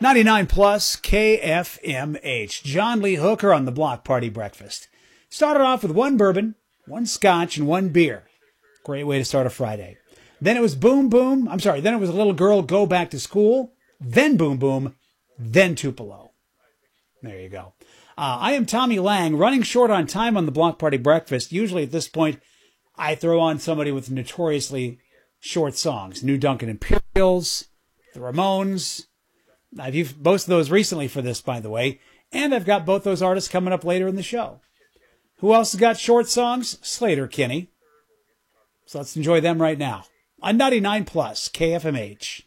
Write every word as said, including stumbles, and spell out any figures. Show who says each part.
Speaker 1: ninety-nine plus K F M H. John Lee Hooker on the Block Party Breakfast. Started off with one bourbon, one scotch, and one beer. Great way to start a Friday. Then it was Boom Boom. I'm sorry. Then it was a Little Girl Go Back to School. Then Boom Boom. Then Tupelo. There you go. Uh, I am Tommy Lang, running short on time on the Block Party Breakfast. Usually at this point, I throw on somebody with notoriously short songs. New Duncan Imperials, the Ramones. I've used both of those recently for this, by the way. And I've got both those artists coming up later in the show. Who else has got short songs? Slater Kinney. So let's enjoy them right now on ninety-nine plus K F M H.